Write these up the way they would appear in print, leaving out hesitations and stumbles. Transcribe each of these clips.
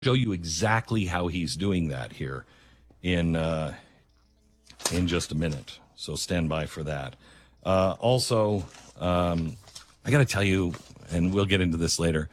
show you exactly how he's doing that here in just a minute. So stand by for that. Also, I got to tell you, and we'll get into this later.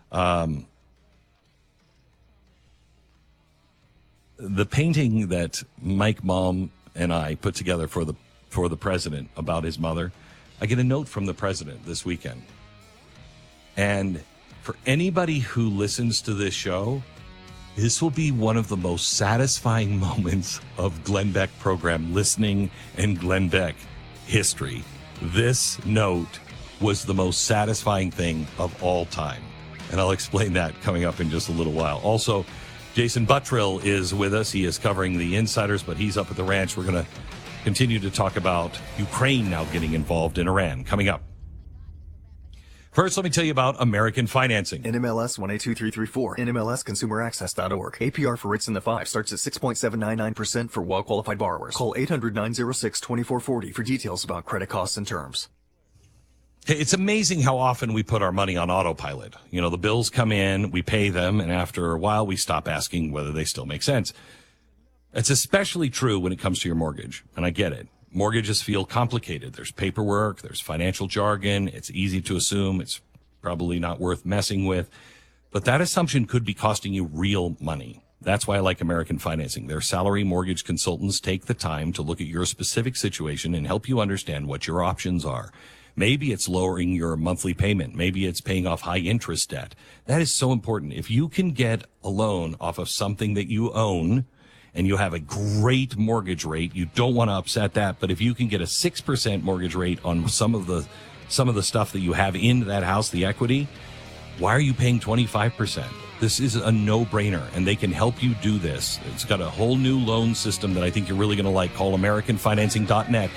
The painting that Mike Malm and I put together for the president about his mother, I get a note from the president this weekend. And for anybody who listens to this show, this will be one of the most satisfying moments of Glenn Beck program listening and Glenn Beck history. This note was the most satisfying thing of all time. And I'll explain that coming up in just a little while. Also, Jason Buttrill is with us. He is covering the insiders, but he's up at the ranch. We're going to continue to talk about Ukraine now getting involved in Iran coming up. First, let me tell you about American Financing. NMLS 182334, NMLSConsumerAccess.org. APR for rates in the 5 starts at 6.799% for well-qualified borrowers. Call 800-906-2440 for details about credit costs and terms. It's amazing how often we put our money on autopilot. You know, the bills come in, we pay them, and after a while we stop asking whether they still make sense. It's especially true when it comes to your mortgage, and I get it. Mortgages feel complicated. There's paperwork, there's financial jargon. It's easy to assume it's probably not worth messing with. But that assumption could be costing you real money. That's why I like American Financing. Their salary mortgage consultants take the time to look at your specific situation and help you understand what your options are. Maybe it's lowering your monthly payment. Maybe it's paying off high interest debt. That is so important. If you can get a loan off of something that you own, and you have a great mortgage rate, you don't want to upset that. But if you can get a 6% mortgage rate on some of the stuff that you have in that house, the equity, why are you paying 25%? This is a no-brainer, and they can help you do this. It's got a whole new loan system that I think you're really going to like. Call AmericanFinancing.net,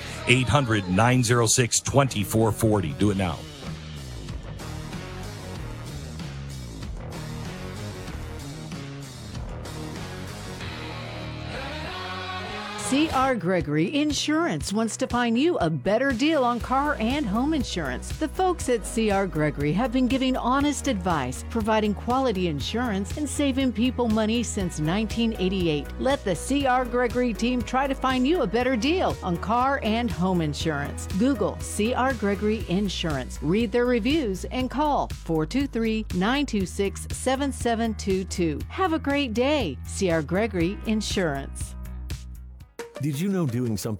800-906-2440. Do it now. C.R. Gregory Insurance wants to find you a better deal on car and home insurance. The folks at C.R. Gregory have been giving honest advice, providing quality insurance, and saving people money since 1988. Let the C.R. Gregory team try to find you a better deal on car and home insurance. Google C.R. Gregory Insurance, read their reviews, and call 423-926-7722. Have a great day. C.R. Gregory Insurance. Did you know doing something